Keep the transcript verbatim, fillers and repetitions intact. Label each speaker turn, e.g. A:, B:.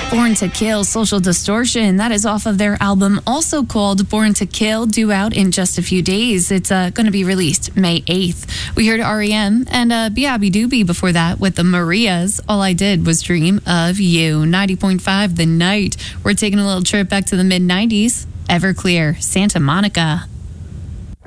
A: Born to Kill, Social Distortion. That is off of their album, also called Born to Kill, due out in just a few days. It's uh, going to be released May eighth. We heard R E M and uh, Biabi Doobie before that with the Marias. All I Did Was Dream of You. ninety point five The Night. We're taking a little trip back to the mid nineties. Everclear, Santa Monica.